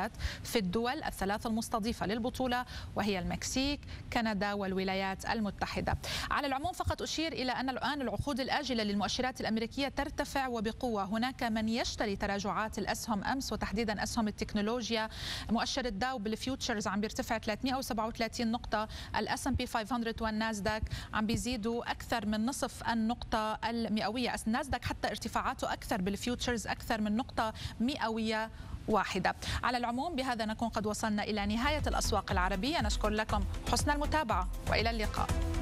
فقط في الدول الثلاث المستضيفة للبطولة، وهي المكسيك، كندا والولايات المتحدة. على العموم فقط أشير إلى أن الآن العقود الآجلة للمؤشرات الأمريكية ترتفع وبقوة. هناك من يشتري تراجعات الأسهم أمس، وتحديدا أسهم التكنولوجيا. مؤشر الداو بالفيوتشرز عم بيرتفع 337 نقطة، الS&P 500 والناسداك عم بيزيدوا أكثر من نصف النقطة المئوية. الناسداك حتى ارتفاعاته أكثر بالفيوتشرز أكثر من نقطة مئوية واحدة. على العموم بهذا نكون قد وصلنا إلى نهاية الأسواق العربية. نشكر لكم حسن المتابعة وإلى اللقاء.